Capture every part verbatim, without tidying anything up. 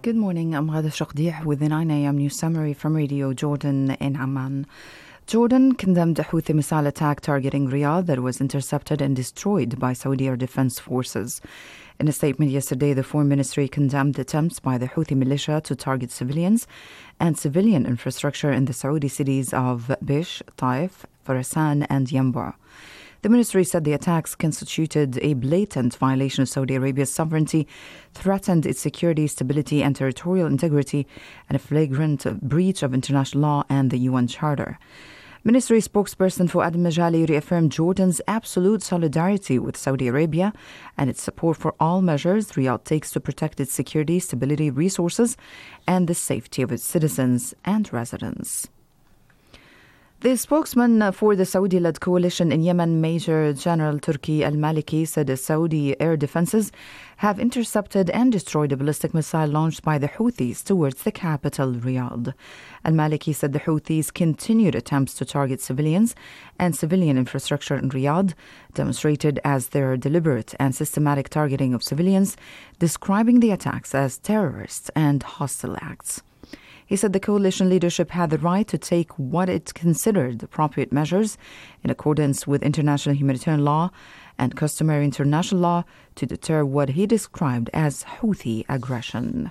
Good morning, I'm Ghada Shaqdi with the nine a.m. news summary from Radio Jordan in Amman. Jordan condemned a Houthi missile attack targeting Riyadh that was intercepted and destroyed by Saudi Air Defense Forces. In a statement yesterday, the Foreign Ministry condemned attempts by the Houthi militia to target civilians and civilian infrastructure in the Saudi cities of Bish, Taif, Farasan and Yanbu. The ministry said the attacks constituted a blatant violation of Saudi Arabia's sovereignty, threatened its security, stability and territorial integrity, and a flagrant breach of international law and the U N Charter. Ministry spokesperson Fouad Majali reaffirmed Jordan's absolute solidarity with Saudi Arabia and its support for all measures Riyadh takes to protect its security, stability, resources, and the safety of its citizens and residents. The spokesman for the Saudi-led coalition in Yemen, Major General Turki al-Maliki, said the Saudi air defenses have intercepted and destroyed a ballistic missile launched by the Houthis towards the capital, Riyadh. Al-Maliki said the Houthis continued attempts to target civilians and civilian infrastructure in Riyadh, demonstrated as their deliberate and systematic targeting of civilians, describing the attacks as terrorist and hostile acts. He said the coalition leadership had the right to take what it considered appropriate measures in accordance with international humanitarian law and customary international law to deter what he described as Houthi aggression.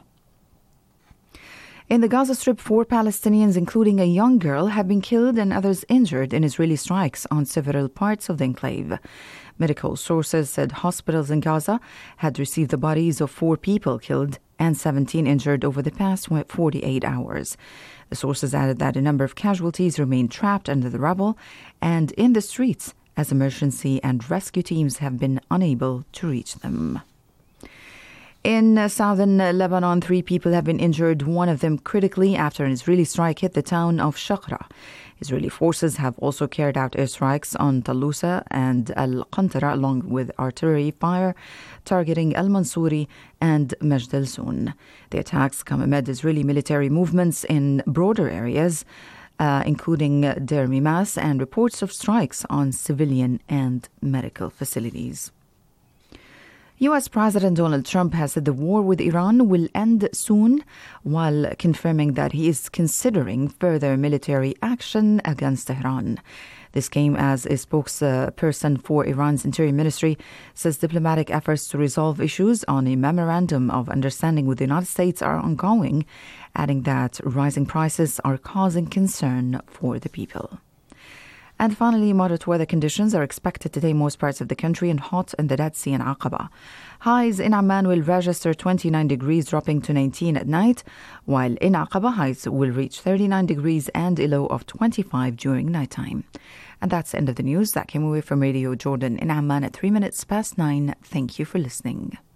In the Gaza Strip, four Palestinians, including a young girl, have been killed and others injured in Israeli strikes on several parts of the enclave. Medical sources said hospitals in Gaza had received the bodies of four people killed and seventeen injured over the past forty-eight hours. The sources added that a number of casualties remain trapped under the rubble and in the streets as emergency and rescue teams have been unable to reach them. In southern Lebanon, three people have been injured, one of them critically, after an Israeli strike hit the town of Shaqra. Israeli forces have also carried out airstrikes on Talusa and Al-Qantara along with artillery fire targeting Al-Mansouri and Majd al-Sun. The attacks come amid Israeli military movements in broader areas, uh, including Deir Mimas, and reports of strikes on civilian and medical facilities. U S President Donald Trump has said the war with Iran will end soon, while confirming that he is considering further military action against Tehran. This came as a spokesperson for Iran's Interior Ministry says diplomatic efforts to resolve issues on a memorandum of understanding with the United States are ongoing, adding that rising prices are causing concern for the people. And finally, moderate weather conditions are expected today in most parts of the country and hot in the Dead Sea and Aqaba. Highs in Amman will register twenty-nine degrees, dropping to nineteen at night, while in Aqaba highs will reach thirty-nine degrees and a low of twenty-five during nighttime. And that's the end of the news. That came away from Radio Jordan in Amman at three minutes past nine. Thank you for listening.